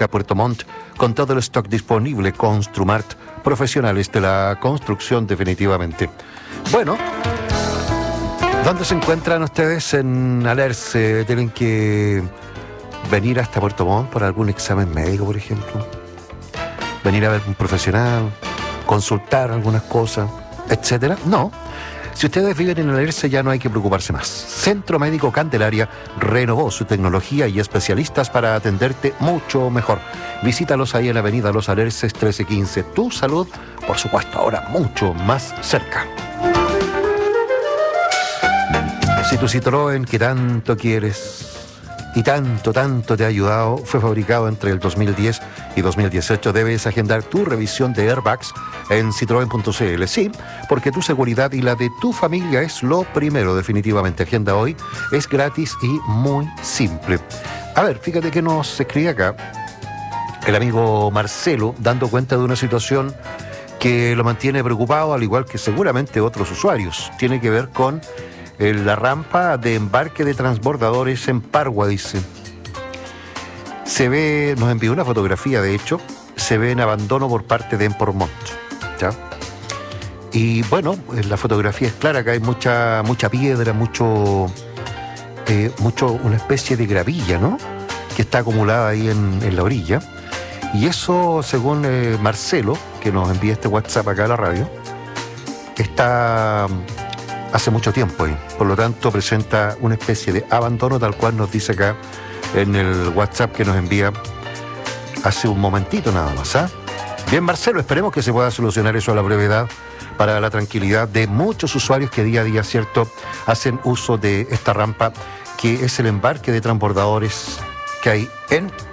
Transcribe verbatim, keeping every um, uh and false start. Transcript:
cerca a Puerto Montt, con todo el stock disponible. Construmart, profesionales de la construcción definitivamente. Bueno, ¿dónde se encuentran ustedes? En Alerce. ¿Tienen que venir hasta Puerto Montt por algún examen médico, por ejemplo? ¿Venir a ver un profesional? ¿Consultar algunas cosas? Etcétera. No. Si ustedes viven en Alerce ya no hay que preocuparse más. Centro Médico Candelaria renovó su tecnología y especialistas para atenderte mucho mejor. Visítalos ahí en la avenida Los Alerces trece quince. Tu salud, por supuesto, ahora mucho más cerca. Si tu Citroën que tanto quieres y tanto, tanto te ha ayudado, fue fabricado entre el dos mil diez y dos mil dieciocho, debes agendar tu revisión de airbags en citroen punto c l. Sí, porque tu seguridad y la de tu familia es lo primero, definitivamente. Agenda hoy, es gratis y muy simple. A ver, fíjate que nos escribe acá el amigo Marcelo, dando cuenta de una situación que lo mantiene preocupado, al igual que seguramente otros usuarios. Tiene que ver con la rampa de embarque de transbordadores en Pargua, dice. Se ve, nos envió una fotografía, de hecho, se ve en abandono por parte de Empormont, ¿ya? Y bueno, la fotografía es clara, que hay mucha, mucha piedra, mucho, eh, mucho, una especie de gravilla, ¿no?, que está acumulada ahí en, en la orilla. Y eso, según eh, Marcelo, que nos envía este WhatsApp acá a la radio, está hace mucho tiempo ahí. Por lo tanto, presenta una especie de abandono, tal cual nos dice acá en el WhatsApp que nos envía hace un momentito nada más, ¿ah? Bien, Marcelo, esperemos que se pueda solucionar eso a la brevedad para la tranquilidad de muchos usuarios que día a día, ¿cierto?, hacen uso de esta rampa, que es el embarque de transbordadores que hay en